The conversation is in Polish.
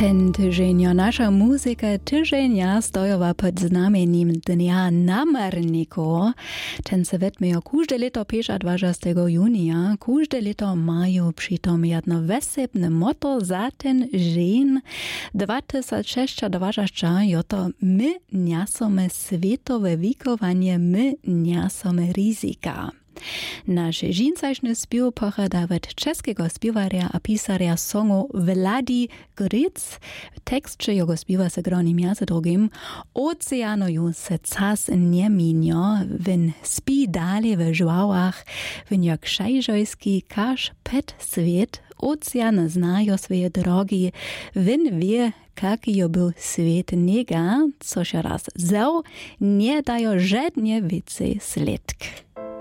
Ten tydzień nasza muzyka tydzienia stojowa pod znamieniem Dnia Namarniku. Ten se wetmiejo każde leto 25. junia. Każde leto mają przytom jedno wesebne motto za ten dzień. 2026 joto my niasome światowe wikowanie, my niasome rizika. Nasz dżinsaczny śpiew pochada od czeskiego śpiewarja a pisarja songu Vladi Gric. Tekst jego śpiewa se gronim między drugim oceanuju se czas nie minio, win spi dalej w żłałach, win jak szajżojski każ pet świat, ocean znajo swoje drogi, win wie, kaki był świat niega, což raz zał, nie dajo żadnie więcej sledk.